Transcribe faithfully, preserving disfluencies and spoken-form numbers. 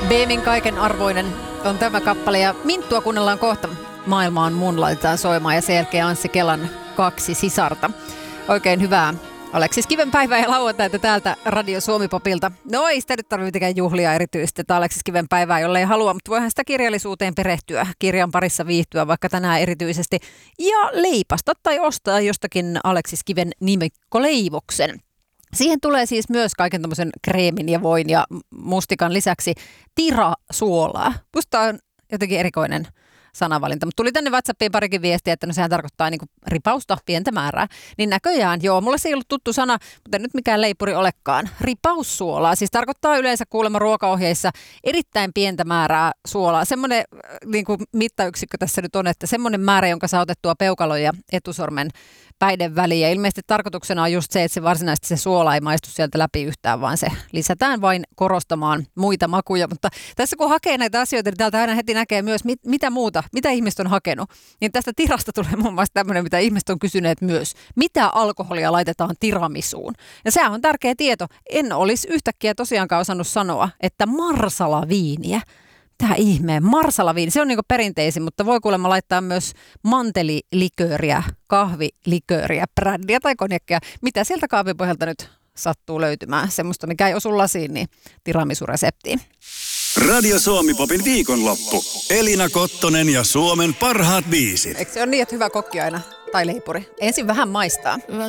Beemin kaiken arvoinen on tämä kappale ja Minttua kuunnellaan kohta. Maailma on mun laitetaan soimaan ja sen jälkeen Anssi Kelan Kaksi sisarta. Oikein hyvää Aleksis Kiven päivää ja lauantaita täältä Radio Suomi-popilta. No ei sitä nyt tarvitse mitenkään juhlia erityisesti tätä Aleksis Kiven päivää, jolle ei halua, mutta voihan sitä kirjallisuuteen perehtyä, kirjan parissa viihtyä vaikka tänään erityisesti. Ja leipasta tai ostaa jostakin Aleksis Kiven nimikkoleivoksen. Siihen tulee siis myös kaiken tämmöisen kreemin ja voin ja mustikan lisäksi tirasuolaa. Musta on jotenkin erikoinen sanavalinta, mutta tuli tänne WhatsAppiin parikin viestiä, että no sehän tarkoittaa niin kuin ripausta, pientä määrää. Niin näköjään, joo, mulle se ei ollut tuttu sana, mutta nyt mikään leipuri olekaan. Ripaussuolaa, siis tarkoittaa yleensä kuulemma ruokaohjeissa erittäin pientä määrää suolaa. Semmoinen niin kuin mittayksikkö tässä nyt on, että semmoinen määrä, jonka saa otettua peukalon ja etusormen päiden väliin. Ja ilmeisesti tarkoituksena on just se, että se varsinaisesti se suola ei maistu sieltä läpi yhtään, vaan se lisätään vain korostamaan muita makuja. Mutta tässä kun hakee näitä asioita, niin täältä aina heti näkee myös, mit, mitä muuta, mitä ihmiset on hakenut. Niin tästä tirasta tulee muun muassa tämmöinen, mitä ihmiset on kysyneet myös. Mitä alkoholia laitetaan tiramisuun? Ja sehän on tärkeä tieto. En olisi yhtäkkiä tosiaankaan osannut sanoa, että marsalaviiniä. Tämä ihmeen marsalaviini, se on niin kuin perinteisin, mutta voi kuulemma laittaa myös mantelilikööriä, kahvilikööriä, brändiä tai konjakkia. Mitä sieltä kahvipohjalta nyt sattuu löytymään? Semmoista, mikä ei osu lasiin, niin tiramisu-reseptiin. Radio Suomi-popin viikonloppu. Elina Kottonen ja Suomen parhaat biisit. Eikö se ole niin, että hyvä kokki aina tai leipuri? Ensin vähän maistaa.